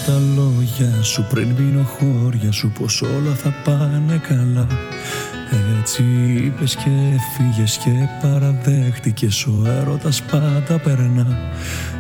τα λόγια σου πριν μείνω χώρια σου, πως όλα θα πάνε καλά. Έτσι είπες και έφυγες και παραδέχτηκες, ο έρωτας πάντα περνά.